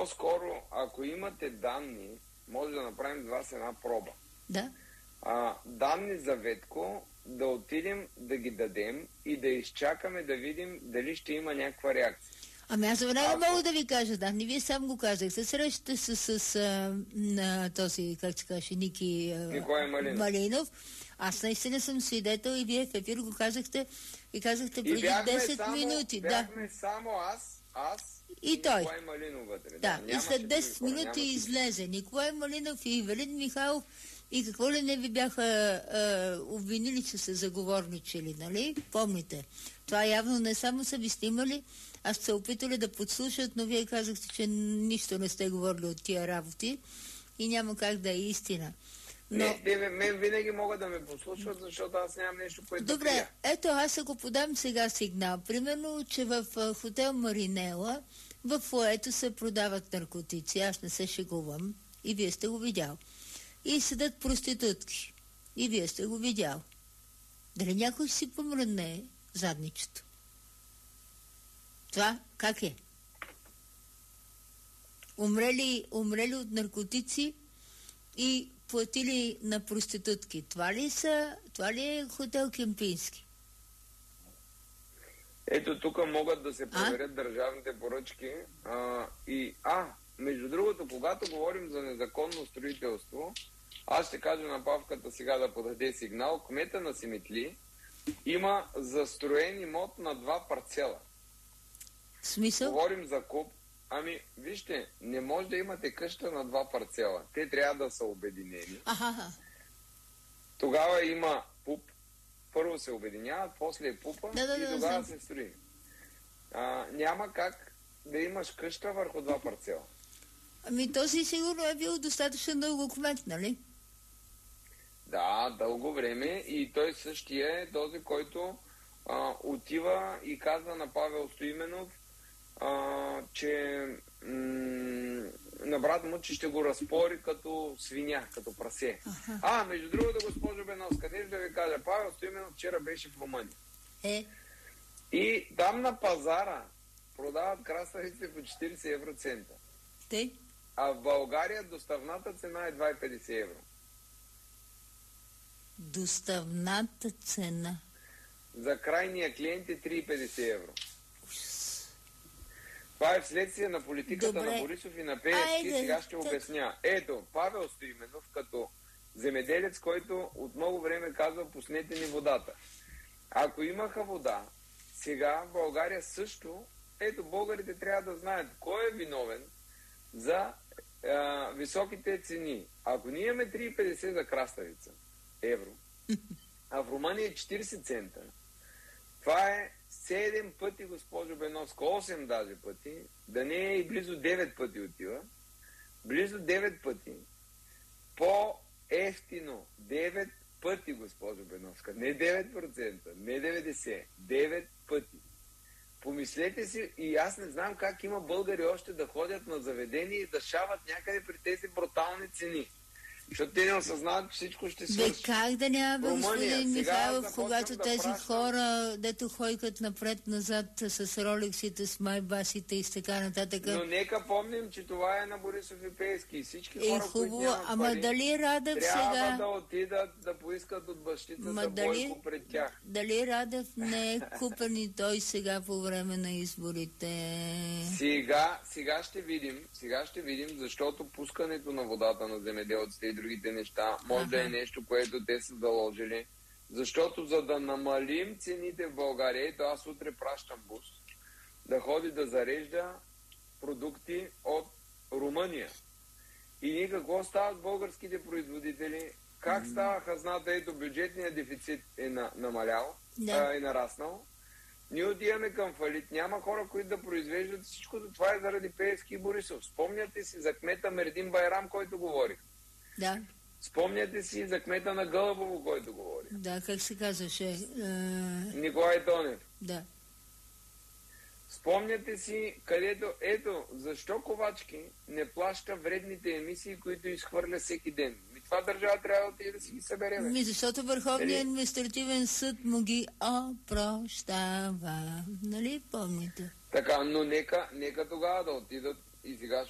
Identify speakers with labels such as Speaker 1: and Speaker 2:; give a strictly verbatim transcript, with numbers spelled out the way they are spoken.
Speaker 1: по-скоро, ако имате данни, може да направим с вас една проба.
Speaker 2: Да.
Speaker 1: А, данни за Ветко, да отидем да ги дадем и да изчакаме да видим дали ще има някаква реакция.
Speaker 2: Ами аз веднага ако... мога да ви кажа, да, не вие сам го казахте. Срещате се с, с а, на този, как се каже, Ники а,
Speaker 1: Малинов.
Speaker 2: Малинов. Аз наистина съм свидетел и вие в ефир го казахте и казахте преди десет
Speaker 1: само,
Speaker 2: минути.
Speaker 1: Бяхме
Speaker 2: да.
Speaker 1: само аз, аз
Speaker 2: и,
Speaker 1: и
Speaker 2: той.
Speaker 1: Николай Малинов вътре.
Speaker 2: Да,
Speaker 1: да
Speaker 2: и след десет минути излезе Николай Малинов и Ивелин Михайлов и какво ли не ви бяха а, обвинили, че са заговорничили, нали? Помните. Това явно не само са ви снимали, а сте се опитали да подслушат, но вие казахте, че нищо не сте говорили от тия работи и няма как да е истина. Но...
Speaker 1: Не, те мен винаги могат да ме послушват, защото аз нямам нещо, което
Speaker 2: Добре,
Speaker 1: да крия.
Speaker 2: Ето аз ако подам сега сигнал, примерно, че в хотел Маринела в фоето се продават наркотици, аз не се шегувам и вие сте го видял. И седат проститутки и вие сте го видял. Дали някой си помръдне задничето? Това как е? Умрели, умрели от наркотици и платили на проститутки. Това ли са, това ли е хотел Кемпински?
Speaker 1: Ето тук могат да се проверят а? държавните поръчки а, и а, между другото, когато говорим за незаконно строителство, аз ще кажа на Павката сега да подаде сигнал, кмета на Симитли има застроен имот на два парцела.
Speaker 2: В смисъл?
Speaker 1: Говорим за куп. Ами, вижте, не може да имате къща на два парцела. Те трябва да са обединени.
Speaker 2: Аха.
Speaker 1: Тогава има пуп. Първо се обединяват, после е пупа
Speaker 2: да, да,
Speaker 1: и
Speaker 2: да,
Speaker 1: тогава
Speaker 2: да.
Speaker 1: се строи. А, няма как да имаш къща върху два парцела.
Speaker 2: Ами този сигурно е бил достатъчно дълго кмет, нали?
Speaker 1: Да, дълго време и той същия е този, който а, отива и казва на Павел Стоименов, а, че м- на брат му, че ще го разпори като свиня, като прасе.
Speaker 2: Аха.
Speaker 1: А, между другото, госпожо Беновска, нещо да ви кажа, Павел Стоименов вчера беше в Румъния.
Speaker 2: Е.
Speaker 1: И там на пазара продават краставици по четирийсет евроцента.
Speaker 2: Те?
Speaker 1: А в България доставната цена е два и петдесет евро.
Speaker 2: Доставната цена?
Speaker 1: За крайния клиент е три и петдесет евро. Това е вследствие на политиката
Speaker 2: Добре.
Speaker 1: на Борисов и на Пеевски.
Speaker 2: Айде,
Speaker 1: Сега ще
Speaker 2: так...
Speaker 1: обясня. Ето, Павел Стоименов, като земеделец, който от много време казва, пуснете ни водата. Ако имаха вода, сега в България също, ето, българите трябва да знаят кой е виновен за а, високите цени. Ако ние имаме три и петдесет за краставица евро, а в Румъния е четирийсет цента, това е седем пъти, госпожо Беновска, осем даже пъти, да не е и близо девет пъти отива, близо девет пъти, по-ефтино, девет пъти, госпожо Беновска, не девет процента, не деветдесет, девет пъти. Помислете си, и аз не знам как има българи още да ходят на заведение и да шават някъде при тези брутални цени. Защото те не осъзнават, че всичко ще свърши.
Speaker 2: Бе, как да няма, бе, господин Михайлов, когато
Speaker 1: да
Speaker 2: тези
Speaker 1: пращам...
Speaker 2: хора, дето хойкат напред-назад с ролексите, с майбасите и с така нататък.
Speaker 1: Но нека помним, че това е на Борисов и Пеевски. И всички
Speaker 2: е,
Speaker 1: хора,
Speaker 2: хубаво,
Speaker 1: които нямат
Speaker 2: ама
Speaker 1: пари,
Speaker 2: дали Радев
Speaker 1: трябва
Speaker 2: сега...
Speaker 1: да отидат да поискат от бащицата
Speaker 2: Ма дали...
Speaker 1: Бойко пред тях.
Speaker 2: Дали Радев не е купен и той сега по време на изборите?
Speaker 1: Сега, сега ще видим, сега ще видим, защото пускането на водата на земеделците и другите неща може ага. да е нещо, което те са заложили. Защото за да намалим цените в България, ето аз утре пращам бус да ходи да зарежда продукти от Румъния. И ние какво става с българските производители? Как става хазната? Ето бюджетният дефицит е на, намалял,
Speaker 2: да.
Speaker 1: а, е нараснал. Ние отиваме към фалит. Няма хора, които да произвеждат всичкото. Това е заради Пеевски и Борисов. Спомняте си за кмета Мердин Байрам, който говорих.
Speaker 2: Да.
Speaker 1: Спомняте си за кмета на Гълъбово, който говори.
Speaker 2: Да, как се казваше? Е...
Speaker 1: Николай Тонев.
Speaker 2: Да.
Speaker 1: Спомняте си, където, ето, защо Ковачки не плаща вредните емисии, които изхвърля всеки ден? И това държава трябва да отиде да си ги събере.
Speaker 2: Ми, защото Върховният административен съд му ги опрощава. Нали помните?
Speaker 1: Така, но нека, нека тогава да отидат и сега